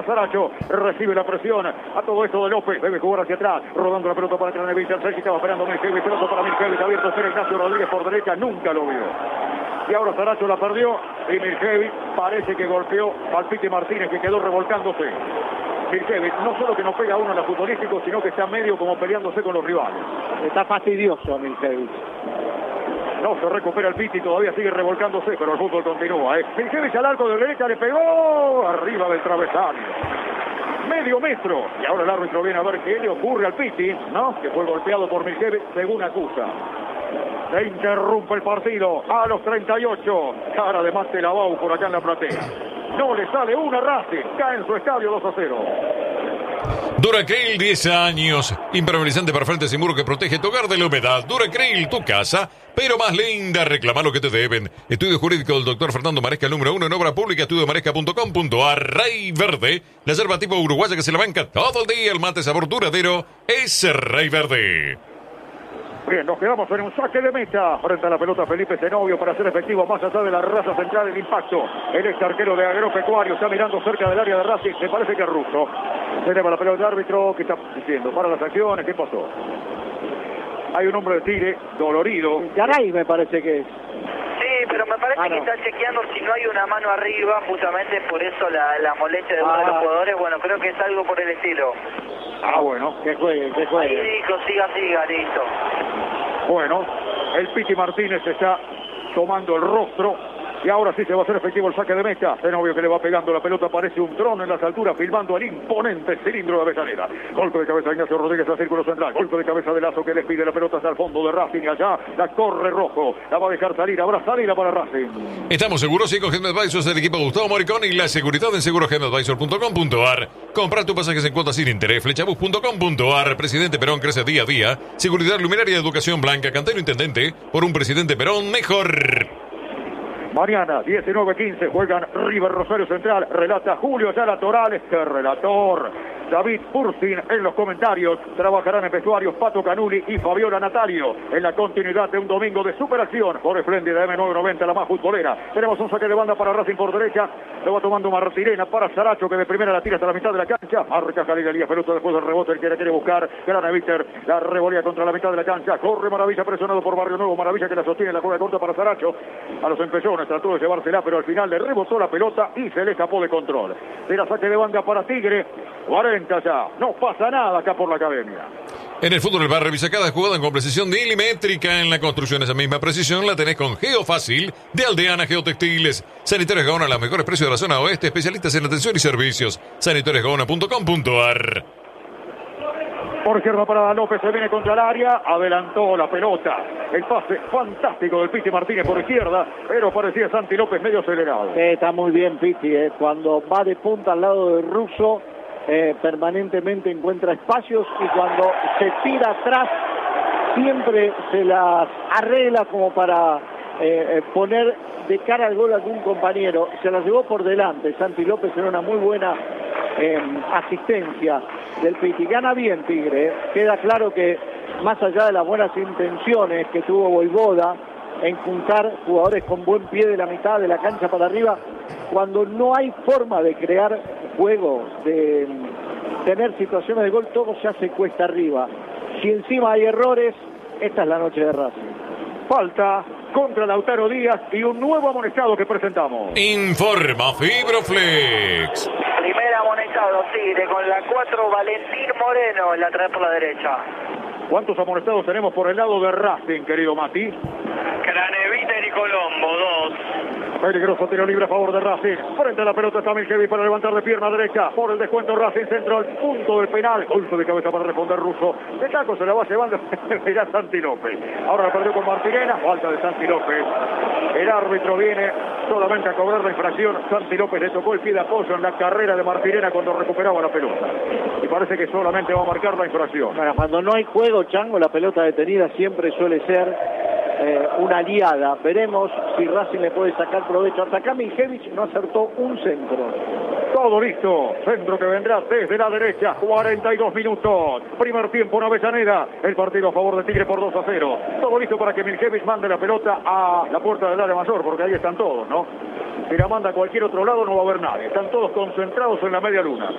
Saracho, recibe la presión. A todo esto de López, debe jugar hacia atrás, rodando la pelota para Cranevich. Sergi estaba esperando Miljevic, pelota para Miljevic, abierto a Ignacio Rodríguez por derecha, nunca lo vio. Y ahora Saracho la perdió y Miljevic parece que golpeó al Piti Martínez, que quedó revolcándose. Miljevic no solo que no pega uno en la futbolístico, sino que está medio como peleándose con los rivales. Está fastidioso Miljevic. No se recupera el Piti, todavía sigue revolcándose, pero el fútbol continúa. Miljevic al arco de derecha, le pegó arriba del travesaño. Medio metro. Y ahora el árbitro viene a ver qué le ocurre al Piti, ¿no? Que fue golpeado por Miljevic, según acusa. Se interrumpe el partido a los 38. Cara de Mate Lavau por acá en la platea. No le sale una, Racing cae en su estadio 2-0. Duracril, 10 años. Impermeabilizante para frentes y muro que protege tu hogar de la humedad. Duracril, tu casa, pero más linda. Reclama lo que te deben. Estudio jurídico del doctor Fernando Maresca, el número 1 en obra pública. Estudiomaresca.com.ar. Rey Verde, la yerba tipo uruguaya que se la banca todo el día. El mate sabor duradero es Rey Verde. Bien, nos quedamos en un saque de meta frente a la pelota Felipe Zenobio para hacer efectivo más allá de la raza central el impacto. El ex arquero de Agropecuario está mirando cerca del área de Racing, me parece que es ruso. Se lleva la pelota del árbitro, ¿qué está diciendo? Para las acciones, ¿qué pasó? Hay un hombre de Tigre dolorido. Garay me parece que es. Sí, pero me parece que está chequeando si no hay una mano arriba, justamente por eso la molestia de uno de los jugadores. Bueno, creo que es algo por el estilo. Bueno. Que juegue. Ahí dijo, siga, listo. Bueno, el Piti Martínez está tomando el rostro. Y ahora sí se va a hacer efectivo el saque de meta. Zenobio que le va pegando la pelota, parece un trono en las alturas, filmando el imponente cilindro de Avellaneda. Golpe de cabeza de Ignacio Rodríguez al círculo central. Golpe de cabeza de Lazo que le pide la pelota hasta el fondo de Racing. Y allá la corre Rojo. La va a dejar salir. Habrá salida para Racing. Estamos seguros, sí, con General Advisors del equipo Gustavo Moricón y la seguridad en segurogeneradvisor.com.ar. Comprar tus pasajes en cuotas sin interés. Flechabus.com.ar. Presidente Perón crece día a día. Seguridad luminaria de educación blanca. Cantero Intendente. Por un Presidente Perón mejor. Mañana, 19:15, juegan River Rosario Central. Relata Julio Ayala Torales, que relator. David Purstin en los comentarios. Trabajarán en vestuarios Pato Canuli y Fabiola Natalio. En la continuidad de un domingo de superacción por Espléndida M990, la más futbolera. Tenemos un saque de banda para Racing por derecha. Lo va tomando Martirena para Saracho, que de primera la tira hasta la mitad de la cancha. Marca Jalil Elías, pelota después del rebote. El que la quiere buscar. Graneviter la revolea contra la mitad de la cancha. Corre Maravilla, presionado por Barrio Nuevo. Maravilla que la sostiene, la juega corta para Saracho. A los empellones trató de llevársela, pero al final le rebotó la pelota y se le escapó de control. Será saque de banda para Tigre. 40 ya. No pasa nada acá por la academia. En el fútbol del barrio revisa cada jugada con precisión milimétrica. En la construcción esa misma precisión la tenés con Geofácil de Aldeana Geotextiles. Sanitarios Gaona, los mejores precios de la zona oeste, especialistas en atención y servicios. Sanitariosgaona.com.ar. Por izquierda para López, se viene contra el área, adelantó la pelota. El pase fantástico del Piti Martínez por izquierda, pero parecía Santi López medio acelerado. Está muy bien Piti, cuando va de punta al lado del ruso, permanentemente encuentra espacios y cuando se tira atrás, siempre se las arregla como para poner de cara al gol a algún compañero. Se la llevó por delante Santi López en una muy buena asistencia del Piti. Gana bien Tigre, queda claro que más allá de las buenas intenciones que tuvo Voivoda en juntar jugadores con buen pie de la mitad de la cancha para arriba, cuando no hay forma de crear juego, de tener situaciones de gol, todo se hace cuesta arriba. Si encima hay errores, esta es la noche de Racing. Falta contra Lautaro Díaz y un nuevo amonestado que presentamos. Informa Fibroflex. Primer amonestado Tigre con la 4, Valentín Moreno, la trae por la derecha. ¿Cuántos amonestados tenemos por el lado de Racing, querido Mati? Craneviter y Colombo, 2. Peligroso tiro libre a favor de Racing. Frente a la pelota está Miljevic para levantar de pierna derecha. Por el descuento Racing centro al punto del penal. Golpe de cabeza para responder Russo. De taco se la va llevando. Mirá Santi López. Ahora la perdió con Martirena. Falta de Santi López. El árbitro viene solamente a cobrar la infracción. Santi López le tocó el pie de apoyo en la carrera de Martirena cuando recuperaba la pelota. Y parece que solamente va a marcar la infracción. Bueno, cuando no hay juego, Chango, la pelota detenida siempre suele ser una aliada. Veremos si Racing le puede sacar provecho. Hasta acá Miljevic no acertó un centro. Todo listo. Centro que vendrá desde la derecha. 42 minutos. Primer tiempo en Avellaneda. El partido a favor de Tigre por 2-0. Todo listo para que Miljevic mande la pelota a la puerta del área mayor, porque ahí están todos, ¿no? Si la manda a cualquier otro lado no va a haber nadie. Están todos concentrados en la media luna.